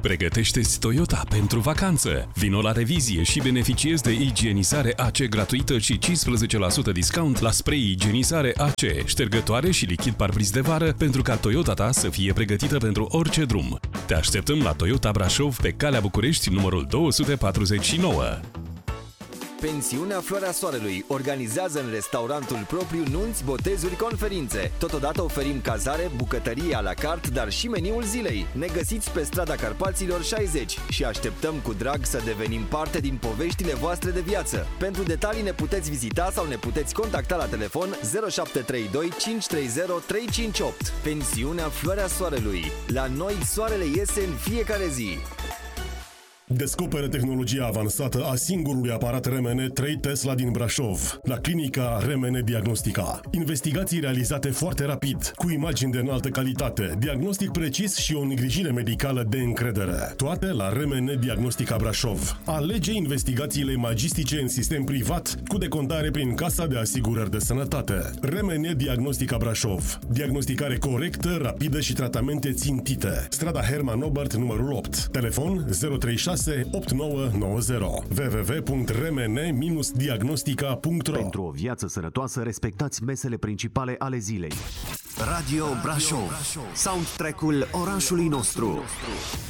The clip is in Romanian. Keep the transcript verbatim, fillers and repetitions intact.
Pregătește-ți Toyota pentru vacanță. Vino la revizie și beneficiezi de igienizare A C gratuită și cincisprezece la sută discount la spray igienizare A C, ștergătoare și lichid parbriz de vară pentru ca Toyota ta să fie pregătită pentru orice drum. Te așteptăm la Toyota Brașov pe Calea București, numărul două sute patruzeci și nouă. Pensiunea Floarea Soarelui organizează în restaurantul propriu nunți, botezuri, conferințe. Totodată oferim cazare, bucătărie a la carte, dar și meniul zilei. Ne găsiți pe strada Carpaților șaizeci și așteptăm cu drag să devenim parte din poveștile voastre de viață. Pentru detalii ne puteți vizita sau ne puteți contacta la telefon zero șapte trei doi cinci trei zero trei cinci opt. Pensiunea Floarea Soarelui. La noi soarele iese în fiecare zi. Descoperă tehnologia avansată a singurului aparat R M N trei Tesla din Brașov, la clinica R M N Diagnostica. Investigații realizate foarte rapid, cu imagini de înaltă calitate, diagnostic precis și o îngrijire medicală de încredere. Toate la R M N Diagnostica Brașov. Alege investigațiile magistice în sistem privat, cu decontare prin Casa de Asigurări de Sănătate. R M N Diagnostica Brașov. Diagnosticare corectă, rapidă și tratamente țintite. Strada Herman Obert, numărul opt. Telefon zero trei șase opt nouă nouă zero. w w w punct r m n diagnostica punct r o. Pentru o viață sănătoasă, respectați mesele principale ale zilei. Radio Brașov. Soundtrack-ul orașului nostru.